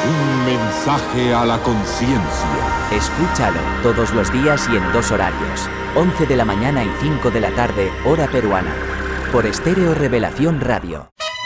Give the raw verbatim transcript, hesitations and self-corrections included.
Un mensaje a la conciencia. Escúchalo todos los días y en dos horarios, once de la mañana y cinco de la tarde, hora peruana. Por Estéreo Revelación Radio.